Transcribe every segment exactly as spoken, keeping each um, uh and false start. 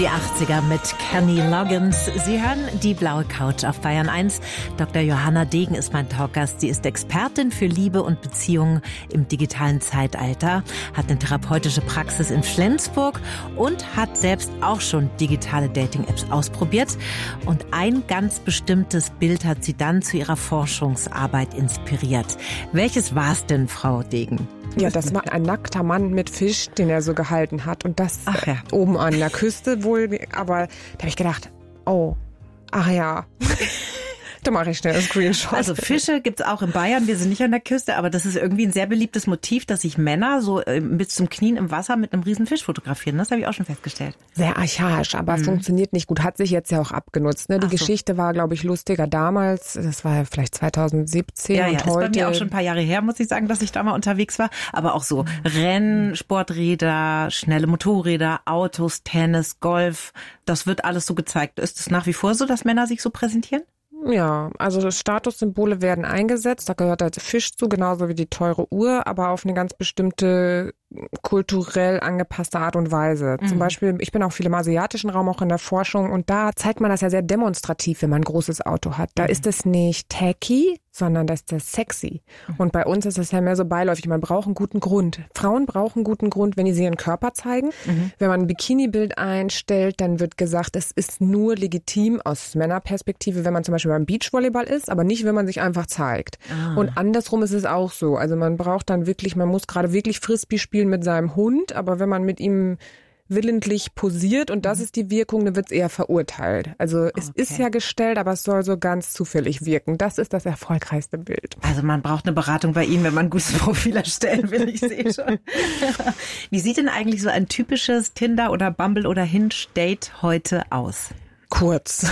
Die achtziger mit Kenny Loggins. Sie hören die blaue Couch auf Bayern eins. Doktor Johanna Degen ist mein Talkgast. Sie ist Expertin für Liebe und Beziehungen im digitalen Zeitalter, hat eine therapeutische Praxis in Flensburg und hat selbst auch schon digitale Dating-Apps ausprobiert. Und ein ganz bestimmtes Bild hat sie dann zu ihrer Forschungsarbeit inspiriert. Welches war es denn, Frau Degen? Ja, das war ein nackter Mann mit Fisch, den er so gehalten hat. Und das Ach ja. oben an der Küste wohl. Aber da habe ich gedacht, oh, ach ja. Da mache ich schnell einen Screenshot. Also Fische gibt's auch in Bayern. Wir sind nicht an der Küste, aber das ist irgendwie ein sehr beliebtes Motiv, dass sich Männer so bis zum Knien im Wasser mit einem riesen Fisch fotografieren. Das habe ich auch schon festgestellt. Sehr archaisch, aber mhm. funktioniert nicht gut. Hat sich jetzt ja auch abgenutzt. Ne? Die so. Geschichte war, glaube ich, lustiger damals. Das war vielleicht zweitausendsiebzehn ja, und ja, heute. Ist bei mir auch schon ein paar Jahre her, muss ich sagen, dass ich da mal unterwegs war. Aber auch so Rennen, Sporträder, schnelle Motorräder, Autos, Tennis, Golf. Das wird alles so gezeigt. Ist es nach wie vor so, dass Männer sich so präsentieren? Ja, also Statussymbole werden eingesetzt, da gehört der Fisch zu, genauso wie die teure Uhr, aber auf eine ganz bestimmte kulturell angepasste Art und Weise. Mhm. Zum Beispiel, ich bin auch viel im asiatischen Raum, auch in der Forschung, und da zeigt man das ja sehr demonstrativ, wenn man ein großes Auto hat. Da mhm. ist es nicht tacky, sondern das ist das sexy. Mhm. Und bei uns ist es ja mehr so beiläufig, man braucht einen guten Grund. Frauen brauchen einen guten Grund, wenn sie ihren Körper zeigen. Mhm. Wenn man ein Bikini-Bild einstellt, dann wird gesagt, es ist nur legitim aus Männerperspektive, wenn man zum Beispiel beim Beachvolleyball ist, aber nicht, wenn man sich einfach zeigt. Ah. Und andersrum ist es auch so. Also man braucht dann wirklich, man muss gerade wirklich Frisbee spielen mit seinem Hund, aber wenn man mit ihm willentlich posiert und das ist die Wirkung, dann wird es eher verurteilt. Also es okay. ist ja gestellt, aber es soll so ganz zufällig wirken. Das ist das erfolgreichste Bild. Also man braucht eine Beratung bei Ihnen, wenn man ein gutes Profil erstellen will, ich sehe schon. Wie sieht denn eigentlich so ein typisches Tinder oder Bumble oder Hinge-Date heute aus? Kurz,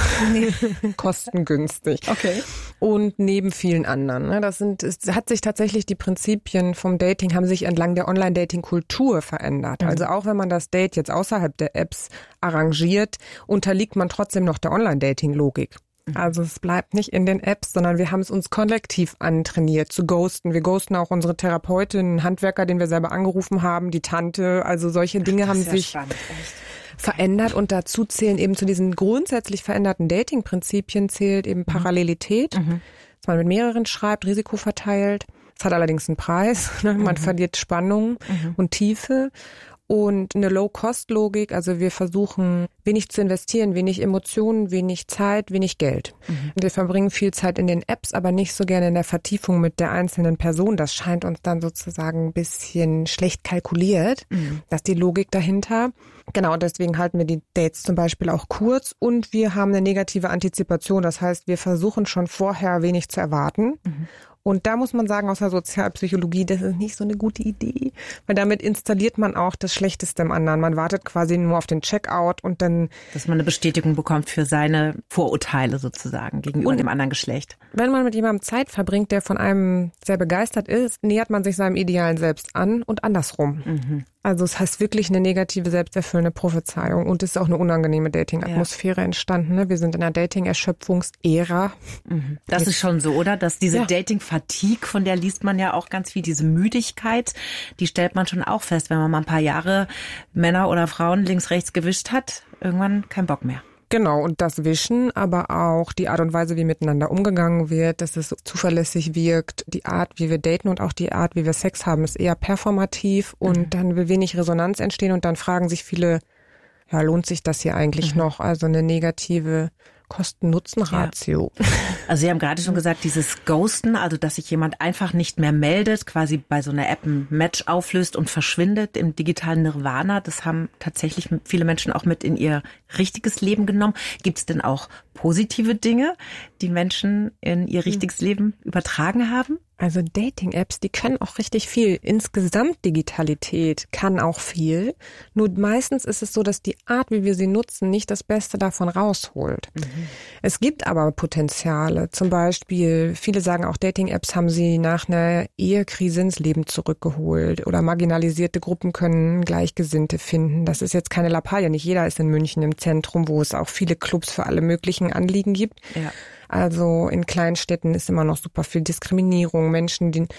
kostengünstig. Okay. Und neben vielen anderen. Das sind, es hat sich tatsächlich die Prinzipien vom Dating haben sich entlang der Online-Dating-Kultur verändert. Mhm. Also auch wenn man das Date jetzt außerhalb der Apps arrangiert, unterliegt man trotzdem noch der Online-Dating-Logik. Mhm. Also es bleibt nicht in den Apps, sondern wir haben es uns kollektiv antrainiert zu ghosten. Wir ghosten auch unsere Therapeutin, einen Handwerker, den wir selber angerufen haben, die Tante. Also solche Dinge haben sich spannend, echt. verändert, und dazu zählen eben zu diesen grundsätzlich veränderten Dating-Prinzipien zählt eben Parallelität, mhm. dass man mit mehreren schreibt, Risiko verteilt. Es hat allerdings einen Preis, ne? Man mhm. verliert Spannung mhm. und Tiefe. Und eine Low-Cost-Logik, also wir versuchen wenig zu investieren, wenig Emotionen, wenig Zeit, wenig Geld. Mhm. Wir verbringen viel Zeit in den Apps, aber nicht so gerne in der Vertiefung mit der einzelnen Person. Das scheint uns dann sozusagen ein bisschen schlecht kalkuliert, mhm. dass die Logik dahinter. Genau, deswegen halten wir die Dates zum Beispiel auch kurz, und wir haben eine negative Antizipation. Das heißt, wir versuchen schon vorher wenig zu erwarten. Mhm. Und da muss man sagen, aus der Sozialpsychologie, das ist nicht so eine gute Idee, weil damit installiert man auch das Schlechteste im anderen. Man wartet quasi nur auf den Checkout und dann... Dass man eine Bestätigung bekommt für seine Vorurteile sozusagen gegenüber dem anderen Geschlecht. Wenn man mit jemandem Zeit verbringt, der von einem sehr begeistert ist, nähert man sich seinem Idealen selbst an und andersrum. Mhm. Also es heißt wirklich eine negative, selbsterfüllende Prophezeiung, und es ist auch eine unangenehme Dating-Atmosphäre ja. entstanden. Ne? Wir sind in einer Dating-Erschöpfungsära. Mhm. Das ist schon so, oder? Dass diese ja. Dating-Fatigue, von der liest man ja auch ganz viel, diese Müdigkeit, die stellt man schon auch fest, wenn man mal ein paar Jahre Männer oder Frauen links, rechts gewischt hat, irgendwann kein Bock mehr. Genau, und das Wischen, aber auch die Art und Weise, wie miteinander umgegangen wird, dass es zuverlässig wirkt, die Art, wie wir daten und auch die Art, wie wir Sex haben, ist eher performativ, und mhm. dann will wenig Resonanz entstehen, und dann fragen sich viele, ja, lohnt sich das hier eigentlich mhm. noch? Also eine negative Kosten-Nutzen-Ratio. Ja. Also Sie haben gerade schon gesagt, dieses Ghosten, also dass sich jemand einfach nicht mehr meldet, quasi bei so einer App ein Match auflöst und verschwindet im digitalen Nirvana, das haben tatsächlich viele Menschen auch mit in ihr richtiges Leben genommen. Gibt es denn auch positive Dinge, die Menschen in ihr richtiges Leben übertragen haben? Also Dating-Apps, die können auch richtig viel. Insgesamt Digitalität kann auch viel. Nur meistens ist es so, dass die Art, wie wir sie nutzen, nicht das Beste davon rausholt. Mhm. Es gibt aber Potenziale. Zum Beispiel, viele sagen auch, Dating-Apps haben sie nach einer Ehekrise ins Leben zurückgeholt. Oder marginalisierte Gruppen können Gleichgesinnte finden. Das ist jetzt keine Lappalie. Nicht jeder ist in München im Zentrum, wo es auch viele Clubs für alle möglichen Anliegen gibt. Ja. Also in Kleinstädten ist immer noch super viel Diskriminierung. Menschen, die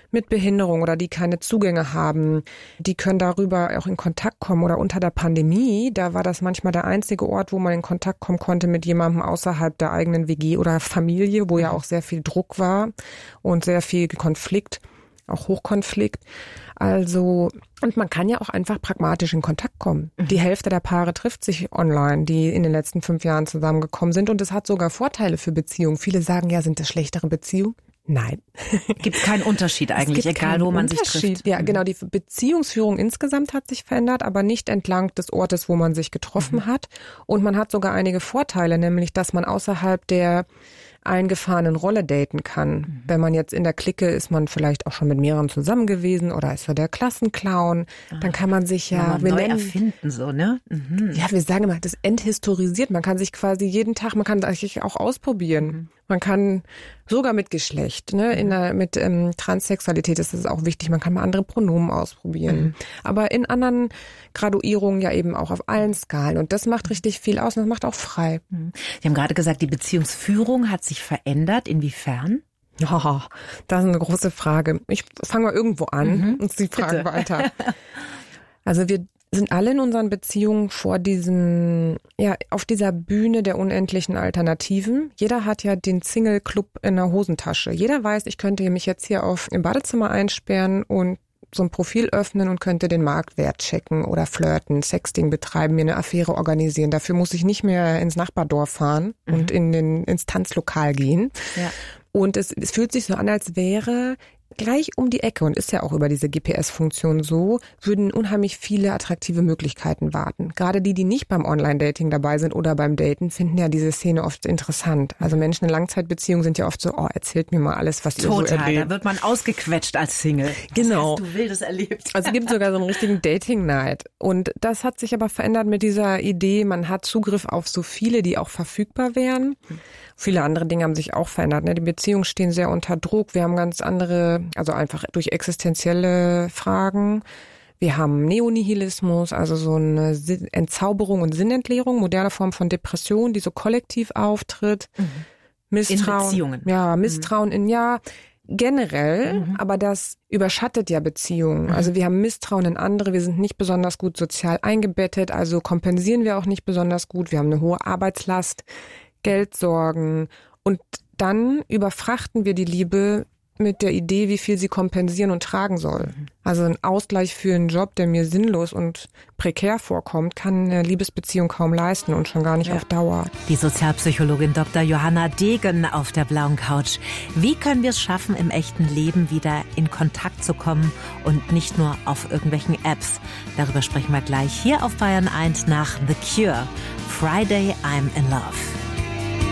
mit Behinderung oder die keine Zugänge haben, die können darüber auch in Kontakt kommen. Oder unter der Pandemie, da war das manchmal der einzige Ort, wo man in Kontakt kommen konnte mit jemandem außerhalb der eigenen W G oder Familie, wo ja auch sehr viel Druck war und sehr viel Konflikt, auch Hochkonflikt. Also, und man kann ja auch einfach pragmatisch in Kontakt kommen. Mhm. Die Hälfte der Paare trifft sich online, die in den letzten fünf Jahren zusammengekommen sind. Und es hat sogar Vorteile für Beziehungen. Viele sagen, ja, sind das schlechtere Beziehungen? Nein. Gibt keinen Unterschied eigentlich, egal wo man sich trifft. Ja, genau. Die Beziehungsführung insgesamt hat sich verändert, aber nicht entlang des Ortes, wo man sich getroffen mhm. hat. Und man hat sogar einige Vorteile, nämlich, dass man außerhalb der eingefahrenen Rolle daten kann. Mhm. Wenn man jetzt in der Clique ist, man vielleicht auch schon mit mehreren zusammen gewesen oder ist so der Klassenclown, ah, dann kann man sich ja, ja wir neu nennen, erfinden so, ne? Mhm. Ja, wir sagen immer, das enthistorisiert. Man kann sich quasi jeden Tag, man kann sich auch ausprobieren. Mhm. Man kann sogar mit Geschlecht, ne, in der, mit ähm, Transsexualität ist es auch wichtig. Man kann mal andere Pronomen ausprobieren. Mhm. Aber in anderen Graduierungen ja eben auch auf allen Skalen. Und das macht richtig viel aus und das macht auch frei. Mhm. Sie haben gerade gesagt, die Beziehungsführung hat sich verändert. Inwiefern? Oh, das ist eine große Frage. Ich fange mal irgendwo an mhm. und Sie fragen Bitte. weiter. Also wir sind alle in unseren Beziehungen vor diesem, ja, auf dieser Bühne der unendlichen Alternativen. Jeder hat ja den Single-Club in der Hosentasche. Jeder weiß, ich könnte mich jetzt hier auf im Badezimmer einsperren und so ein Profil öffnen und könnte den Marktwert checken oder flirten, Sexting betreiben, mir eine Affäre organisieren. Dafür muss ich nicht mehr ins Nachbardorf fahren mhm. und in den ins Tanzlokal gehen. Ja. Und es, es fühlt sich so an, als wäre gleich um die Ecke, und ist ja auch über diese G P S-Funktion so, würden unheimlich viele attraktive Möglichkeiten warten. Gerade die, die nicht beim Online-Dating dabei sind oder beim Daten, finden ja diese Szene oft interessant. Also Menschen in Langzeitbeziehungen sind ja oft so, oh, erzählt mir mal alles, was Total, ihr so erlebt. Da wird man ausgequetscht als Single. Genau. Was hast du Wildes erlebt? Also es gibt sogar so einen richtigen Dating-Night. Und das hat sich aber verändert mit dieser Idee, man hat Zugriff auf so viele, die auch verfügbar wären. Viele andere Dinge haben sich auch verändert. Die Beziehungen stehen sehr unter Druck. Wir haben ganz andere, also einfach durch existenzielle Fragen. Wir haben Neonihilismus, also so eine Entzauberung und Sinnentleerung, moderne Form von Depression, die so kollektiv auftritt. Mhm. Misstrauen. In Beziehungen. Ja, Misstrauen mhm. in, ja, generell, mhm. aber das überschattet ja Beziehungen. Mhm. Also wir haben Misstrauen in andere, wir sind nicht besonders gut sozial eingebettet, also kompensieren wir auch nicht besonders gut. Wir haben eine hohe Arbeitslast, Geldsorgen und dann überfrachten wir die Liebe mit der Idee, wie viel sie kompensieren und tragen soll. Also ein Ausgleich für einen Job, der mir sinnlos und prekär vorkommt, kann eine Liebesbeziehung kaum leisten und schon gar nicht ja. auf Dauer. Die Sozialpsychologin Doktor Johanna Degen auf der blauen Couch. Wie können wir es schaffen, im echten Leben wieder in Kontakt zu kommen und nicht nur auf irgendwelchen Apps? Darüber sprechen wir gleich hier auf Bayern eins nach The Cure. Friday, I'm in Love.